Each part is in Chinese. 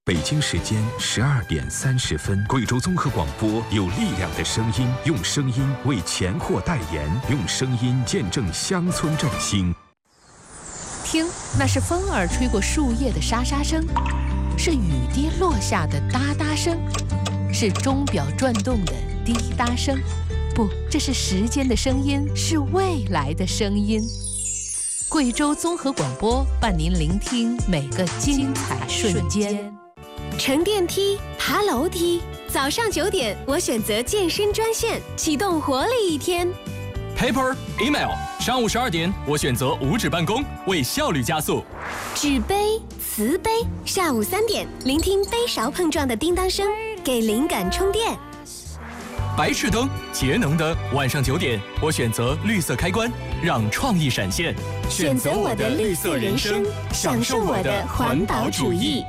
北京时间12:30，贵州综合广播有力量的声音，用声音为钱货代言，用声音见证乡村振兴。 听，那是风儿吹过树叶的沙沙声，是雨滴落下的哒哒声，是钟表转动的滴答声。不，这是时间的声音，是未来的声音。贵州综合广播伴您聆听每个精彩瞬间。 乘电梯，爬楼梯，早上9点，我选择健身专线，启动活力一天。 Paper, email， 上午12点，我选择无纸办公，为效率加速。 纸杯、瓷杯，下午3点，聆听杯勺碰撞的叮当声，给灵感充电。 白炽灯，节能灯，晚上9点，我选择绿色开关，让创意闪现。 选择我的绿色人生，享受我的环保主义。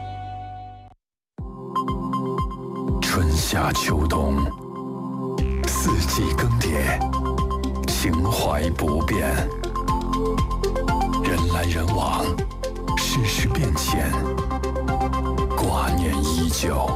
春夏秋冬，四季更迭，情怀不变。人来人往，世事变迁，挂念依旧。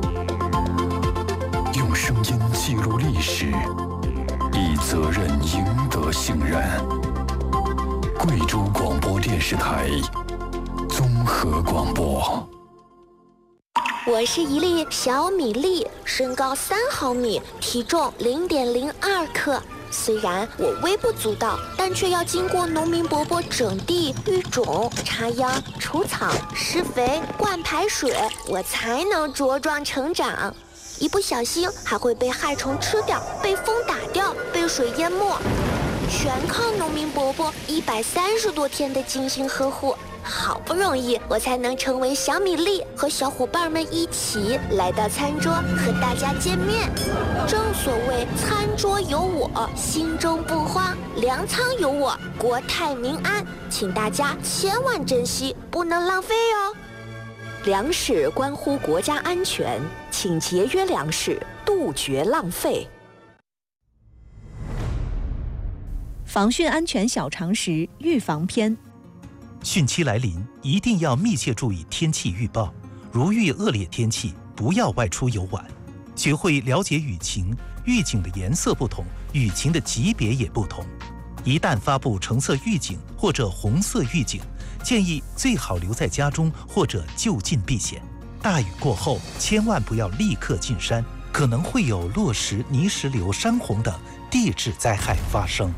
用声音记录历史，以责任赢得信任。贵州广播电视台综合广播。 我是一粒小米粒，身高3毫米，体重0.02克。虽然我微不足道，但却要经过农民伯伯整地、育种、插秧、除草、施肥、灌排水，我才能茁壮成长。一不小心还会被害虫吃掉，被风打掉，被水淹没，全靠农民伯伯130多天的精心呵护。好不容易我才能成为小米粒，和小伙伴们一起来到餐桌和大家见面。正所谓餐桌有我，心中不慌；粮仓有我，国泰民安。请大家千万珍惜，不能浪费哦。 粮食关乎国家安全，请节约粮食，杜绝浪费。 防汛安全小常识预防篇。 汛期来临，一定要密切注意天气预报。如遇恶劣天气，不要外出游玩。学会了解雨情，预警的颜色不同，雨情的级别也不同。一旦发布橙色预警或者红色预警，建议最好留在家中或者就近避险。大雨过后，千万不要立刻进山，可能会有落石、泥石流、山洪等地质灾害发生。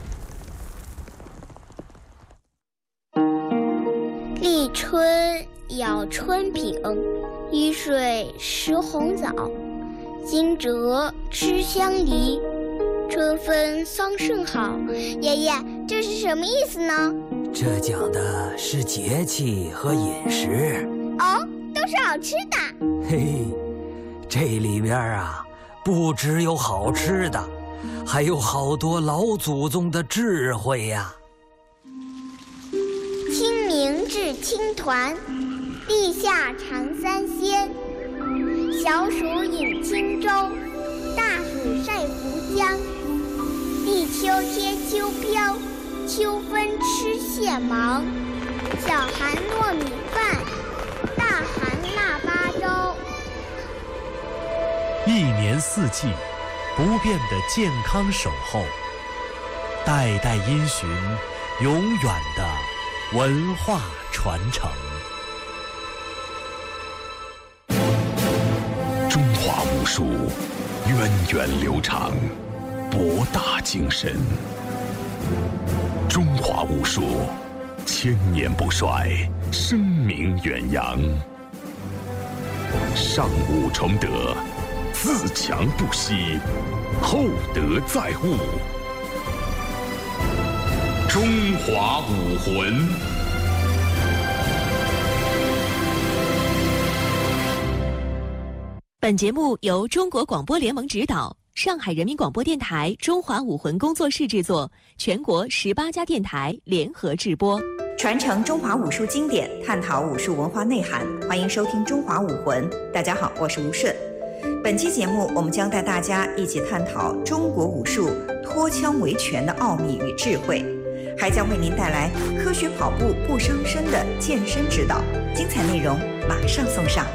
立春要春饼，雨水食红枣，惊蛰吃香梨，春分桑葚好。爷爷，这是什么意思呢？ 这讲的是节气和饮食。 哦，都是好吃的。 嘿，这里边啊，不只有好吃的，还有好多老祖宗的智慧呀。 清明制青团，地下尝三鲜。小暑饮轻舟，大暑晒浮江。立秋贴秋膘，秋分吃蟹芒。小寒糯米饭，大寒腊八粥。 一年四季，不变的健康守候，代代因循，永远的文化传承。 中华武术源远流长，博大精深。中华武术千年不衰，声名远扬。上武崇德，自强不息，厚德载物。中华武魂。 本节目由中国广播联盟指导，上海人民广播电台中华武魂工作室制作，全国18家电台联合制播。 传承中华武术经典，探讨武术文化内涵，欢迎收听《中华武魂》。大家好，我是吴顺。本期节目，我们将带大家一起探讨中国武术脱枪维拳的奥秘与智慧。 还将为您带来科学跑步不伤身的健身指导，精彩内容马上送上。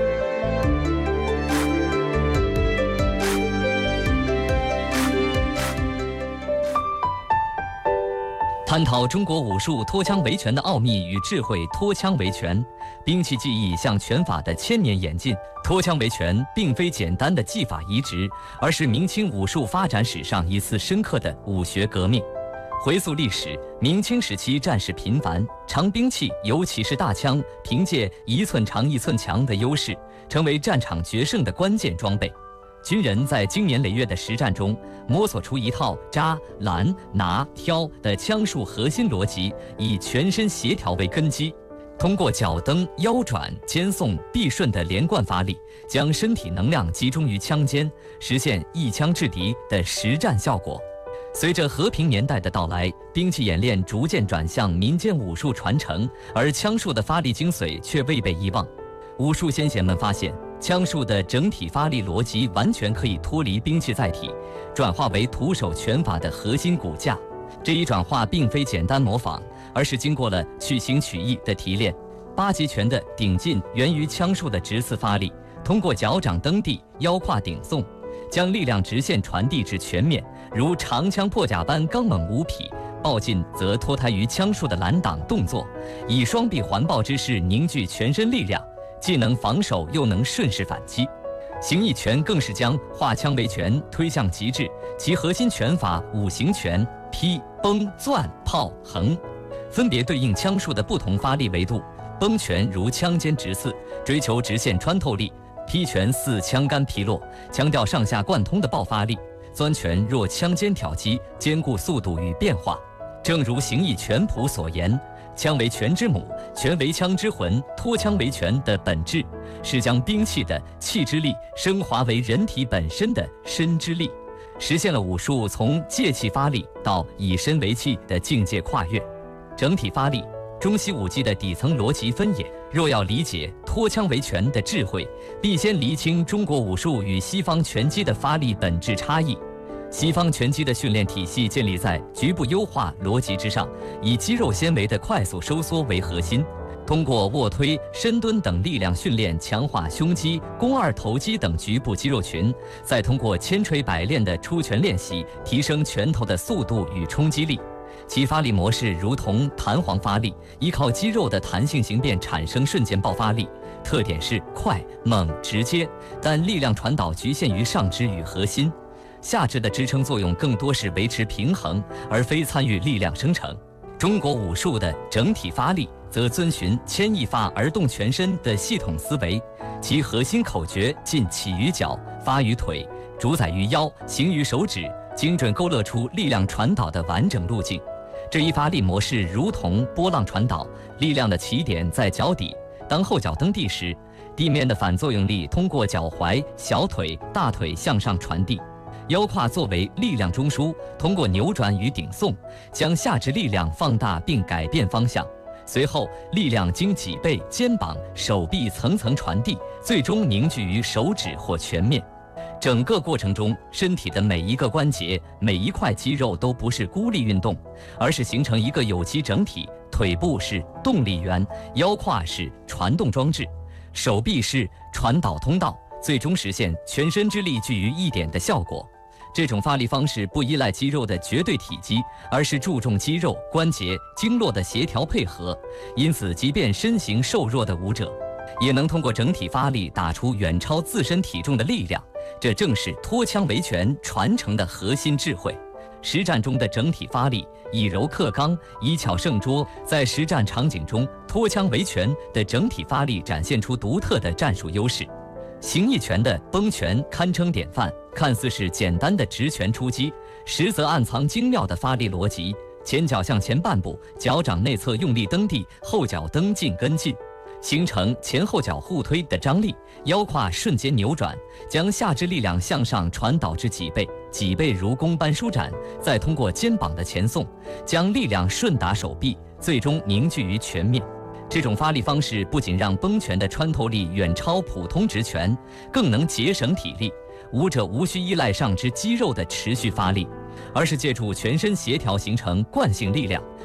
探讨中国武术脱枪维拳的奥秘与智慧。脱枪维拳，兵器技艺向拳法的千年演进。脱枪维拳并非简单的技法移植，而是明清武术发展史上一次深刻的武学革命。回溯历史，明清时期战事频繁，长兵器尤其是大枪，凭借1寸长1寸强的优势，成为战场决胜的关键装备。军人在经年累月的实战中，摸索出一套扎、拦、拿、挑的枪术核心逻辑，以全身协调为根基，通过脚蹬、腰转、肩送、臂顺的连贯发力，将身体能量集中于枪尖，实现一枪制敌的实战效果。随着和平年代的到来，兵器演练逐渐转向民间武术传承，而枪术的发力精髓却未被遗忘。武术先贤们发现，枪术的整体发力逻辑完全可以脱离兵器载体，转化为徒手拳法的核心骨架。这一转化并非简单模仿，而是经过了去形取义的提炼。8极拳的顶劲源于枪术的直刺发力，通过脚掌蹬地、腰胯顶送，将力量直线传递至拳面，如长枪破甲般刚猛无匹；抱劲则脱胎于枪术的拦挡动作，以双臂环抱之势凝聚全身力量，既能防守又能顺势反击。形意拳更是将化枪为拳推向极致，其核心拳法5形拳、劈、崩、攥、炮、横，分别对应枪术的不同发力维度。崩拳如枪尖直刺，追求直线穿透力；劈拳似枪杆劈落，强调上下贯通的爆发力；攥拳若枪尖挑击，兼顾速度与变化。正如形意拳谱所言，枪为拳之母，拳为枪之魂。脱枪为拳的本质是将兵器的气之力升华为人体本身的身之力，实现了武术从借气发力到以身为气的境界跨越。整体发力，中西武技的底层逻辑分野。若要理解脱枪为拳的智慧，必先厘清中国武术与西方拳击的发力本质差异。西方拳击的训练体系建立在局部优化逻辑之上，以肌肉纤维的快速收缩为核心，通过卧推、深蹲等力量训练强化胸肌、肱二头肌等局部肌肉群，再通过千锤百炼的出拳练习，提升拳头的速度与冲击力。其发力模式如同弹簧发力，依靠肌肉的弹性形变产生瞬间爆发力，特点是快、猛、直接，但力量传导局限于上肢与核心。下肢的支撑作用更多是维持平衡，而非参与力量生成。中国武术的整体发力则遵循牵一发而动全身的系统思维，其核心口诀劲起于脚，发于腿，主宰于腰，行于手指，精准勾勒出力量传导的完整路径。这一发力模式如同波浪传导，力量的起点在脚底，当后脚蹬地时，地面的反作用力通过脚踝、小腿、大腿向上传递。腰胯作为力量中枢，通过扭转与顶送，将下肢力量放大并改变方向。随后，力量经脊背、肩膀、手臂层层传递，最终凝聚于手指或拳面。整个过程中，身体的每一个关节、每一块肌肉都不是孤立运动，而是形成一个有机整体。腿部是动力源，腰胯是传动装置，手臂是传导通道，最终实现全身之力聚于一点的效果。这种发力方式不依赖肌肉的绝对体积，而是注重肌肉、关节、经络的协调配合。因此，即便身形瘦弱的武者，也能通过整体发力打出远超自身体重的力量。这正是脱枪为拳传承的核心智慧。实战中的整体发力，以柔克刚，以巧胜拙。在实战场景中，脱枪为拳的整体发力展现出独特的战术优势。形意拳的崩拳堪称典范，看似是简单的直拳出击，实则暗藏精妙的发力逻辑。前脚向前半步，脚掌内侧用力蹬地，后脚蹬进跟进，形成前后脚互推的张力。腰胯瞬间扭转，将下肢力量向上传导至脊背，脊背如弓般舒展，再通过肩膀的前送，将力量顺达手臂，最终凝聚于拳面。这种发力方式不仅让崩拳的穿透力远超普通直拳，更能节省体力。武者无需依赖上肢肌肉的持续发力，而是借助全身协调形成惯性力量，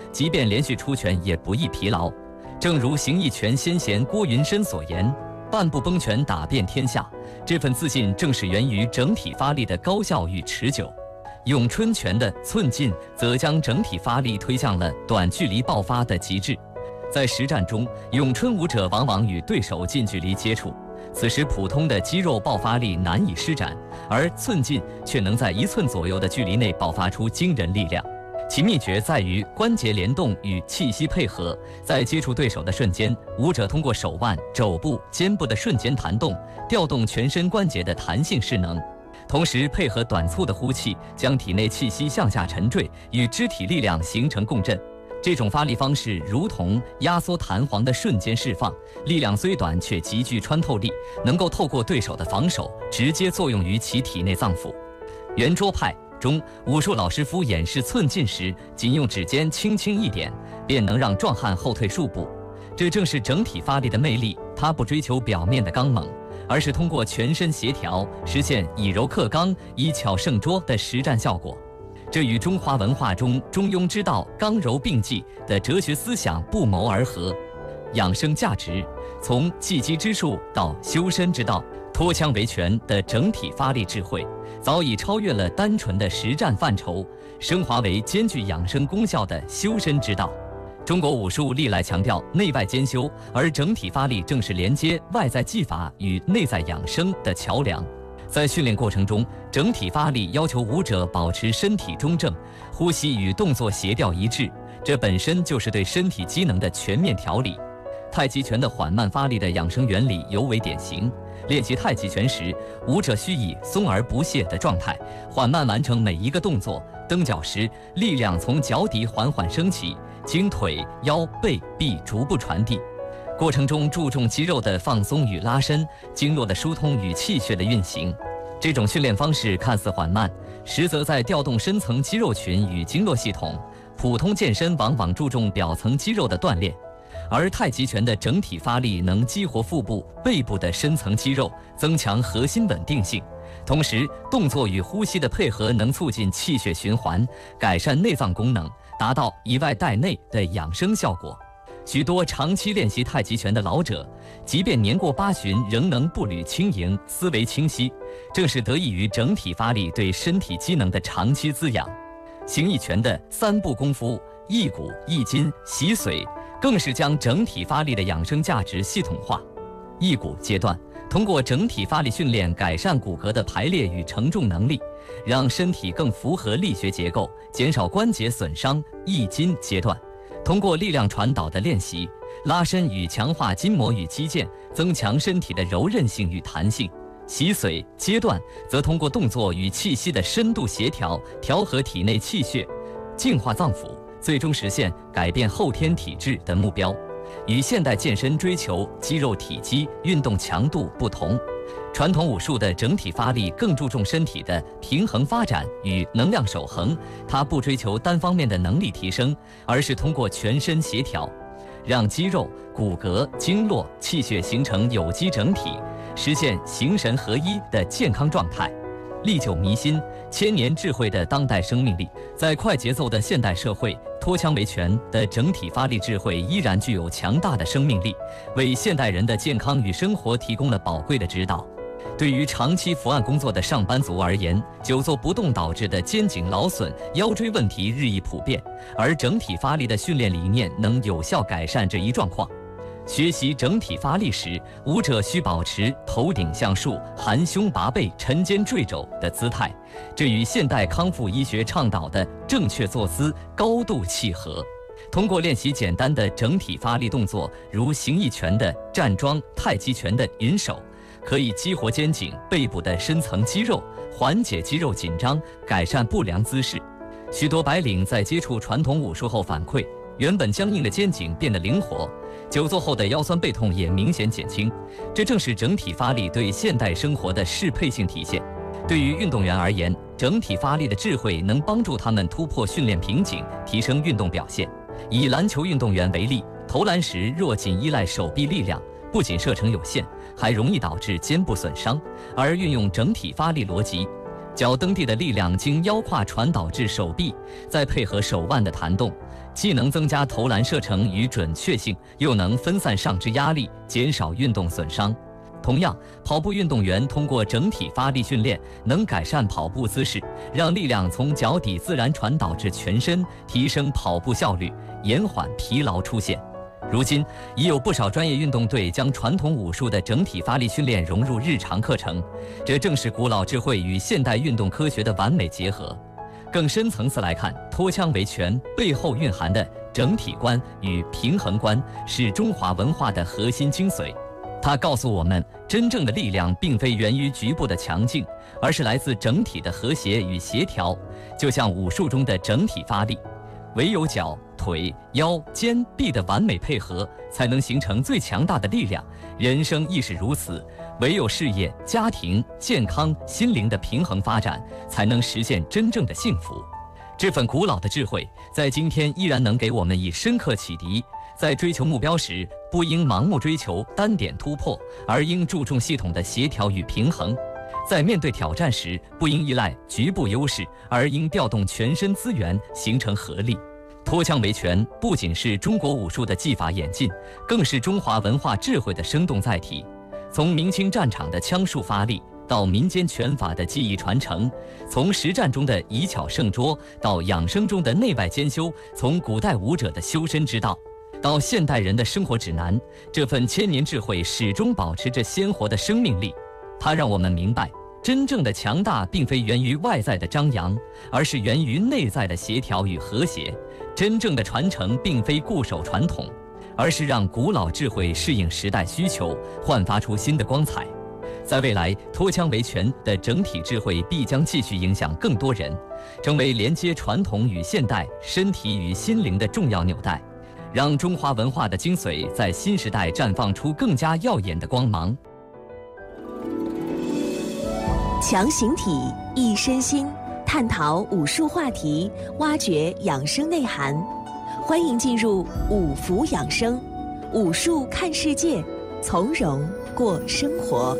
即便连续出拳也不易疲劳。正如形意拳先贤郭云深所言：“半步崩拳打遍天下。”这份自信正是源于整体发力的高效与持久。咏春拳的寸劲，则将整体发力推向了短距离爆发的极致。在实战中，咏春舞者往往与对手近距离接触，此时普通的肌肉爆发力难以施展，而寸劲却能在1寸左右的距离内爆发出惊人力量。其秘诀在于关节联动与气息配合，在接触对手的瞬间，舞者通过手腕、肘部、肩部的瞬间弹动，调动全身关节的弹性势能，同时配合短促的呼气，将体内气息向下沉坠，与肢体力量形成共振。这种发力方式如同压缩弹簧的瞬间释放，力量虽短却极具穿透力，能够透过对手的防守，直接作用于其体内脏腑。圆桌派中，武术老师傅演示寸劲时，仅用指尖轻轻一点，便能让壮汉后退数步。这正是整体发力的魅力，它不追求表面的刚猛，而是通过全身协调，实现以柔克刚、以巧胜拙的实战效果。这与中华文化中中庸之道、刚柔并济的哲学思想不谋而合。养生价值，从技击之术到修身之道，脱枪为拳的整体发力智慧，早已超越了单纯的实战范畴，升华为兼具养生功效的修身之道。中国武术历来强调内外兼修，而整体发力正是连接外在技法与内在养生的桥梁。在训练过程中，整体发力要求舞者保持身体中正，呼吸与动作协调一致，这本身就是对身体机能的全面调理。太极拳的缓慢发力的养生原理尤为典型。练习太极拳时，舞者需以松而不懈的状态，缓慢完成每一个动作。蹬脚时，力量从脚底缓缓升起，经腿、腰、背、臂逐步传递。过程中注重肌肉的放松与拉伸，经络的疏通与气血的运行。这种训练方式看似缓慢，实则在调动深层肌肉群与经络系统。普通健身往往注重表层肌肉的锻炼，而太极拳的整体发力能激活腹部、背部的深层肌肉，增强核心稳定性。同时，动作与呼吸的配合能促进气血循环，改善内脏功能，达到以外带内的养生效果。许多长期练习太极拳的老者，即便年过80，仍能步履轻盈，思维清晰，正是得益于整体发力对身体机能的长期滋养。形意拳的3步功夫益骨、益筋、洗髓，更是将整体发力的养生价值系统化。益骨阶段，通过整体发力训练改善骨骼的排列与承重能力，让身体更符合力学结构，减少关节损伤。益筋阶段，通过力量传导的练习，拉伸与强化筋膜与肌腱，增强身体的柔韧性与弹性。洗髓阶段则通过动作与气息的深度协调，调和体内气血，净化脏腑，最终实现改变后天体质的目标。与现代健身追求肌肉体积、运动强度不同，传统武术的整体发力更注重身体的平衡发展与能量守恒，它不追求单方面的能力提升，而是通过全身协调，让肌肉、骨骼、经络、气血形成有机整体，实现形神合一的健康状态。历久弥新、千年智慧的当代生命力，在快节奏的现代社会，脱枪为拳的整体发力智慧依然具有强大的生命力，为现代人的健康与生活提供了宝贵的指导。对于长期伏案工作的上班族而言，久坐不动导致的肩颈劳损、腰椎问题日益普遍，而整体发力的训练理念能有效改善这一状况。学习整体发力时，舞者需保持头顶向竖、含胸拔背、沉肩坠肘的姿态，这与现代康复医学倡导的正确坐姿高度契合。通过练习简单的整体发力动作，如形意拳的站桩、太极拳的云手，可以激活肩颈、背部的深层肌肉，缓解肌肉紧张，改善不良姿势。许多白领在接触传统武术后反馈，原本僵硬的肩颈变得灵活，久坐后的腰酸背痛也明显减轻。这正是整体发力对现代生活的适配性体现。对于运动员而言，整体发力的智慧能帮助他们突破训练瓶颈，提升运动表现。以篮球运动员为例，投篮时若仅依赖手臂力量，不仅射程有限，还容易导致肩部损伤。而运用整体发力逻辑，脚蹬地的力量经腰胯传导至手臂，再配合手腕的弹动， 既能增加投篮射程与准确性，又能分散上肢压力，减少运动损伤。同样，跑步运动员通过整体发力训练，能改善跑步姿势，让力量从脚底自然传导至全身，提升跑步效率，延缓疲劳出现。如今，已有不少专业运动队将传统武术的整体发力训练融入日常课程，这正是古老智慧与现代运动科学的完美结合。更深层次来看，脱枪维拳背后蕴含的整体观与平衡观，是中华文化的核心精髓。它告诉我们，真正的力量并非源于局部的强劲，而是来自整体的和谐与协调。就像武术中的整体发力，唯有脚、腿、腰、肩、臂的完美配合，才能形成最强大的力量。人生亦是如此，唯有事业、家庭、健康、心灵的平衡发展，才能实现真正的幸福。这份古老的智慧，在今天依然能给我们以深刻启迪。在追求目标时，不应盲目追求单点突破，而应注重系统的协调与平衡。在面对挑战时，不应依赖局部优势，而应调动全身资源，形成合力。脱枪维拳不仅是中国武术的技法演进，更是中华文化智慧的生动载体。从明清战场的枪术发力，到民间拳法的技艺传承，从实战中的以巧胜拙，到养生中的内外兼修，从古代武者的修身之道，到现代人的生活指南，这份千年智慧始终保持着鲜活的生命力。它让我们明白，真正的强大并非源于外在的张扬，而是源于内在的协调与和谐。真正的传承并非固守传统，而是让古老智慧适应时代需求，焕发出新的光彩。在未来，脱枪维拳的整体智慧必将继续影响更多人，成为连接传统与现代、身体与心灵的重要纽带，让中华文化的精髓在新时代绽放出更加耀眼的光芒。 强形体，益身心，探讨武术话题，挖掘养生内涵。欢迎进入五福养生，武术看世界，从容过生活。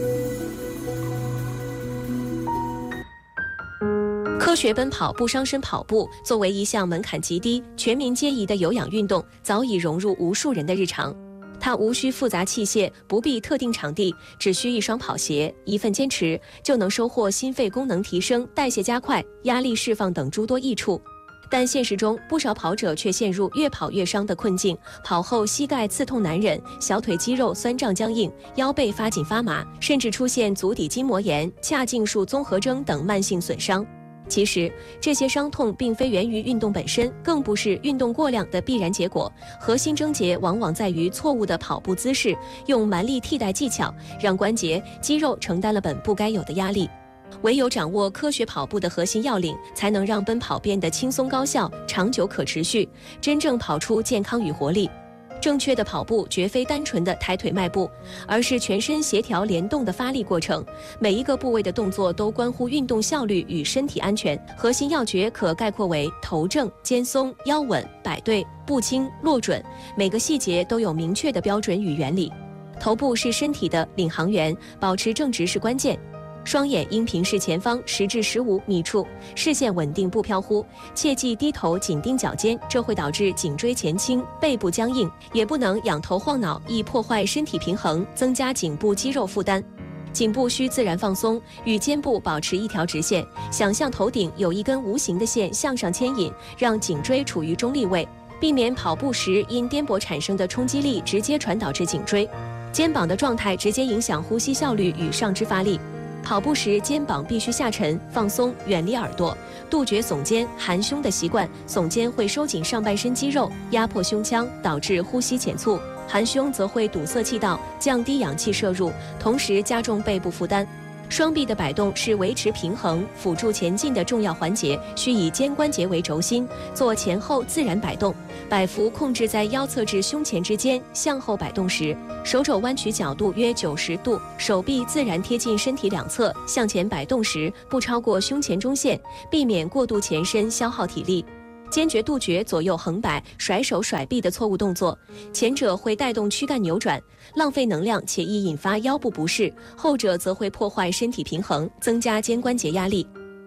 科学奔跑不伤身跑步作为一项门槛极低、全民皆宜的有氧运动，早已融入无数人的日常。它无需复杂器械，不必特定场地，只需一双跑鞋，一份坚持，就能收获心肺功能提升、代谢加快、压力释放等诸多益处。但现实中，不少跑者却陷入越跑越伤的困境，跑后膝盖刺痛难忍，小腿肌肉酸胀僵硬，腰背发紧发麻，甚至出现足底筋膜炎、髂胫束综合征等慢性损伤。其实，这些伤痛并非源于运动本身，更不是运动过量的必然结果。核心症结往往在于错误的跑步姿势，用蛮力替代技巧，让关节、肌肉承担了本不该有的压力。唯有掌握科学跑步的核心要领，才能让奔跑变得轻松高效、长久可持续，真正跑出健康与活力。正确的跑步绝非单纯的抬腿迈步，而是全身协调联动的发力过程。每一个部位的动作都关乎运动效率与身体安全。核心要诀可概括为头正、肩松、腰稳、摆对、步轻、落准，每个细节都有明确的标准与原理。头部是身体的领航员，保持正直是关键。双眼应平视前方10至15米处，视线稳定不飘忽，切忌低头紧盯脚尖，这会导致颈椎前倾、背部僵硬，也不能仰头晃脑，易破坏身体平衡，增加颈部肌肉负担。颈部需自然放松，与肩部保持一条直线，想象头顶有一根无形的线向上牵引，让颈椎处于中立位，避免跑步时因颠簸产生的冲击力直接传导至颈椎。肩膀的状态直接影响呼吸效率与上肢发力。跑步时，肩膀必须下沉、放松，远离耳朵，杜绝耸肩、含胸的习惯。耸肩会收紧上半身肌肉，压迫胸腔，导致呼吸减速；含胸则会堵塞气道，降低氧气摄入，同时加重背部负担。双臂的摆动是维持平衡、辅助前进的重要环节，需以肩关节为轴心，做前后自然摆动。摆幅控制在腰侧至胸前之间，向后摆动时，手肘弯曲角度约90度，手臂自然贴近身体两侧。向前摆动时，不超过胸前中线，避免过度前伸消耗体力。坚决杜绝左右横摆、甩手甩臂的错误动作，前者会带动躯干扭转，浪费能量且易引发腰部不适；后者则会破坏身体平衡，增加肩关节压力。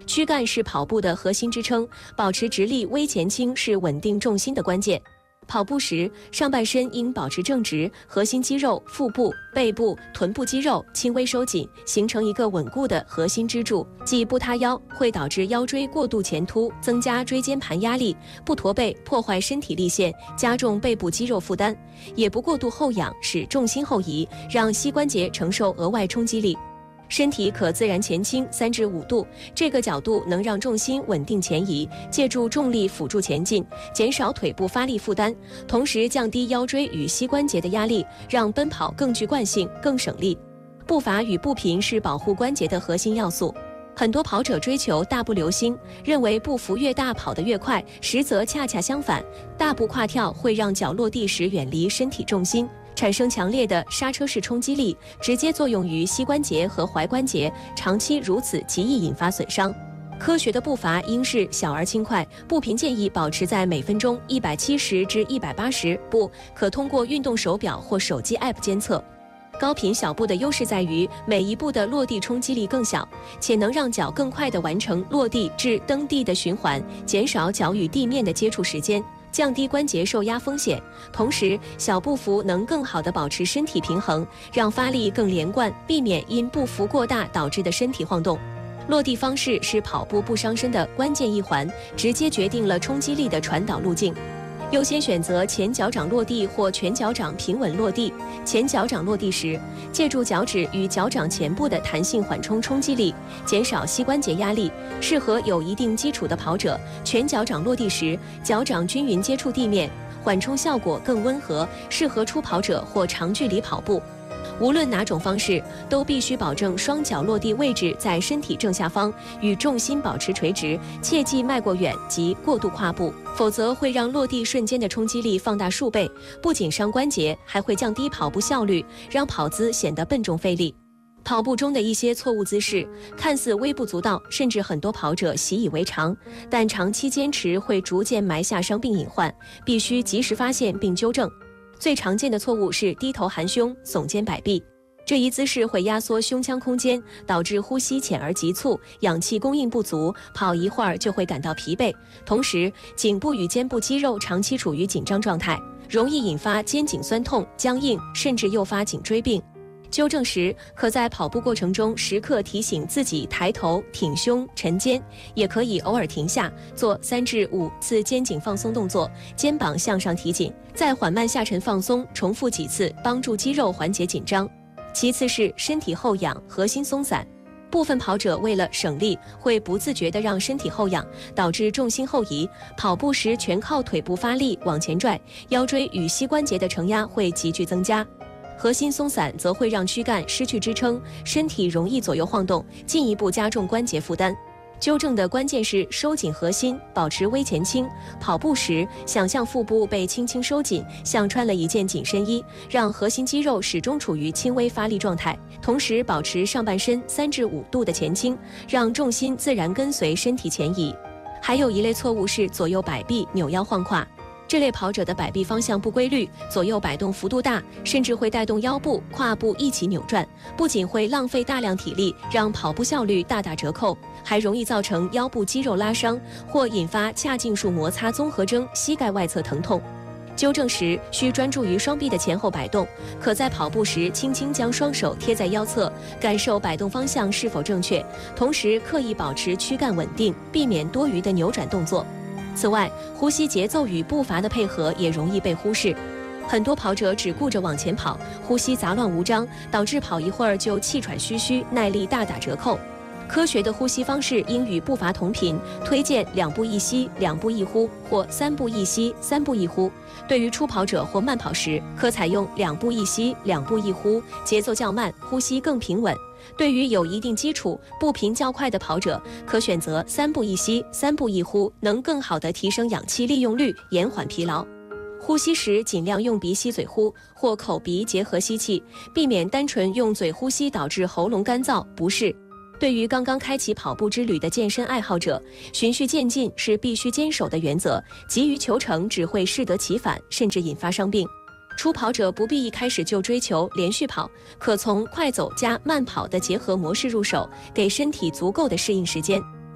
躯干是跑步的核心支撑，保持直立微前倾是稳定重心的关键。跑步时，上半身应保持正直，核心肌肉、腹部、背部、臀部肌肉轻微收紧，形成一个稳固的核心支柱，即不塌腰，会导致腰椎过度前凸，增加椎间盘压力；不驼背，破坏身体立线，加重背部肌肉负担；也不过度后仰，使重心后移，让膝关节承受额外冲击力。身体可自然前倾3至5度，这个角度能让重心稳定前移，借助重力辅助前进，减少腿部发力负担，同时降低腰椎与膝关节的压力，让奔跑更具惯性、更省力。步伐与步频是保护关节的核心要素。很多跑者追求大步流星，认为步幅越大跑得越快，实则恰恰相反，大步跨跳会让脚落地时远离身体重心，产生强烈的刹车式冲击力，直接作用于膝关节和踝关节，长期如此极易引发损伤。科学的步伐应是小而轻快，步频建议保持在每分钟170至180步，可通过运动手表或手机 App 监测。高频小步的优势在于每一步的落地冲击力更小，且能让脚更快地完成落地至蹬地的循环，减少脚与地面的接触时间，降低关节受压风险。同时，小步幅能更好地保持身体平衡，让发力更连贯，避免因步幅过大导致的身体晃动。落地方式是跑步不伤身的关键一环，直接决定了冲击力的传导路径。优先选择前脚掌落地或全脚掌平稳落地。前脚掌落地时，借助脚趾与脚掌前部的弹性缓冲冲击力，减少膝关节压力。适合有一定基础的跑者，全脚掌落地时，脚掌均匀接触地面，缓冲效果更温和，适合初跑者或长距离跑步。无论哪种方式，都必须保证双脚落地位置在身体正下方，与重心保持垂直，切忌迈过远及过度跨步，否则会让落地瞬间的冲击力放大数倍，不仅伤关节，还会降低跑步效率，让跑姿显得笨重费力。跑步中的一些错误姿势看似微不足道，甚至很多跑者习以为常，但长期坚持会逐渐埋下伤病隐患，必须及时发现并纠正。最常见的错误是低头含胸、耸肩摆臂，这一姿势会压缩胸腔空间，导致呼吸浅而急促，氧气供应不足，跑一会儿就会感到疲惫。同时，颈部与肩部肌肉长期处于紧张状态，容易引发肩颈酸痛、僵硬，甚至诱发颈椎病。纠正时，可在跑步过程中时刻提醒自己抬头、挺胸、沉肩，也可以偶尔停下，做3至5次肩颈放松动作，肩膀向上提紧，再缓慢下沉放松，重复几次，帮助肌肉缓解紧张。其次是身体后仰、核心松散。部分跑者为了省力，会不自觉地让身体后仰，导致重心后移，跑步时全靠腿部发力往前拽，腰椎与膝关节的承压会急剧增加。核心松散则会让躯干失去支撑，身体容易左右晃动，进一步加重关节负担。纠正的关键是收紧核心，保持微前倾。跑步时，想象腹部被轻轻收紧，像穿了一件紧身衣，让核心肌肉始终处于轻微发力状态，同时保持上半身3至5度的前倾，让重心自然跟随身体前移。还有一类错误是左右摆臂、扭腰晃胯。这类跑者的摆臂方向不规律，左右摆动幅度大，甚至会带动腰部、胯部一起扭转，不仅会浪费大量体力，让跑步效率大打折扣，还容易造成腰部肌肉拉伤，或引发髂胫束摩擦综合征、膝盖外侧疼痛。纠正时需专注于双臂的前后摆动，可在跑步时轻轻将双手贴在腰侧，感受摆动方向是否正确，同时刻意保持躯干稳定，避免多余的扭转动作。此外，呼吸节奏与步伐的配合也容易被忽视。很多跑者只顾着往前跑，呼吸杂乱无章，导致跑一会儿就气喘吁吁，耐力大打折扣。科学的呼吸方式应与步伐同频，推荐2步一吸、2步一呼，或3步一吸、3步一呼。对于初跑者或慢跑时，可采用2步一吸、2步一呼，节奏较慢，呼吸更平稳。对于有一定基础、步频较快的跑者，可选择3步一吸、3步一呼，能更好地提升氧气利用率，延缓疲劳。呼吸时尽量用鼻吸嘴呼，或口鼻结合吸气，避免单纯用嘴呼吸导致喉咙干燥不适。对于刚刚开启跑步之旅的健身爱好者，循序渐进是必须坚守的原则，急于求成只会适得其反，甚至引发伤病。初跑者不必一开始就追求连续跑，可从快走加慢跑的结合模式入手，给身体足够的适应时间。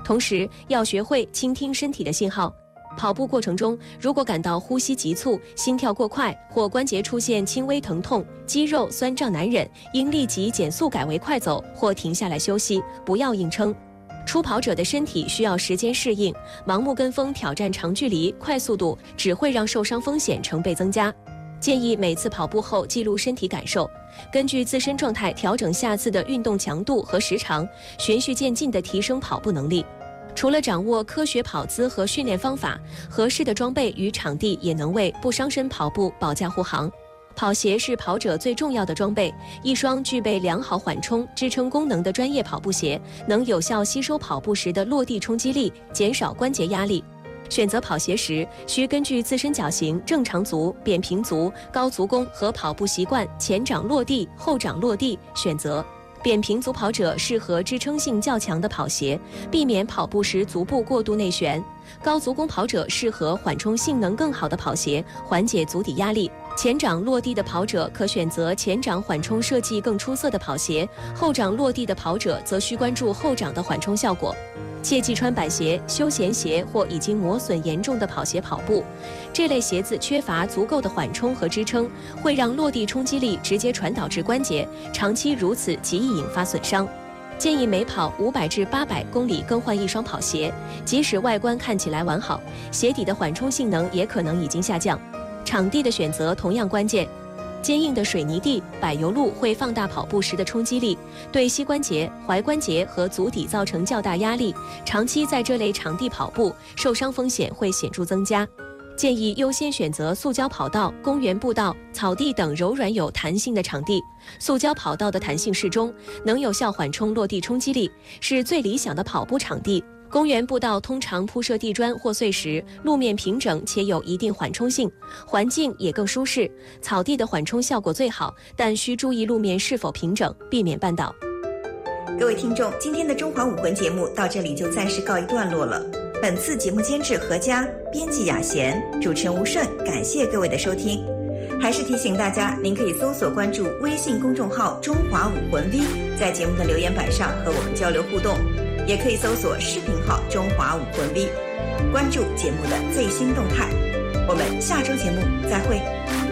同时要学会倾听身体的信号。跑步过程中，如果感到呼吸急促、心跳过快或关节出现轻微疼痛、肌肉酸胀难忍，应立即减速改为快走或停下来休息，不要硬撑。初跑者的身体需要时间适应，盲目跟风挑战长距离、快速度，只会让受伤风险成倍增加。建议每次跑步后记录身体感受，根据自身状态调整下次的运动强度和时长，循序渐进地提升跑步能力。除了掌握科学跑姿和训练方法，合适的装备与场地也能为不伤身跑步保驾护航。跑鞋是跑者最重要的装备，一双具备良好缓冲、支撑功能的专业跑步鞋，能有效吸收跑步时的落地冲击力，减少关节压力。选择跑鞋时，需根据自身脚型、正常足、扁平足、高足弓和跑步习惯前掌落地、后掌落地选择。扁平足跑者适合支撑性较强的跑鞋，避免跑步时足部过度内旋；高足弓跑者适合缓冲性能更好的跑鞋，缓解足底压力。前掌落地的跑者可选择前掌缓冲设计更出色的跑鞋，后掌落地的跑者则需关注后掌的缓冲效果。切忌穿板鞋、休闲鞋或已经磨损严重的跑鞋跑步，这类鞋子缺乏足够的缓冲和支撑，会让落地冲击力直接传导至关节，长期如此极易引发损伤。建议每跑500至800公里更换一双跑鞋，即使外观看起来完好，鞋底的缓冲性能也可能已经下降。场地的选择同样关键。坚硬的水泥地、柏油路会放大跑步时的冲击力，对膝关节、踝关节和足底造成较大压力。长期在这类场地跑步，受伤风险会显著增加。建议优先选择塑胶跑道、公园步道、草地等柔软有弹性的场地。塑胶跑道的弹性适中，能有效缓冲落地冲击力，是最理想的跑步场地。公园步道通常铺设地砖或碎石，路面平整且有一定缓冲性，环境也更舒适。草地的缓冲效果最好，但需注意路面是否平整，避免绊倒。 各位听众，今天的中华武魂节目到这里就暂时告一段落了。本次节目监制何佳，编辑雅贤，主持人吴顺，感谢各位的收听。还是提醒大家，您可以搜索关注微信公众号中华武魂 V， 在节目的留言板上和我们交流互动，也可以搜索视频号中华武魂 V， 关注节目的最新动态。我们下周节目再会。